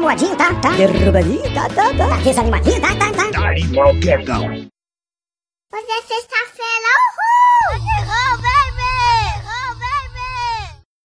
revoadinho, tá? Derrubadinho, tá. Tá desanimadinho, tá? Animal Quedão. Hoje é sexta-feira, uhul!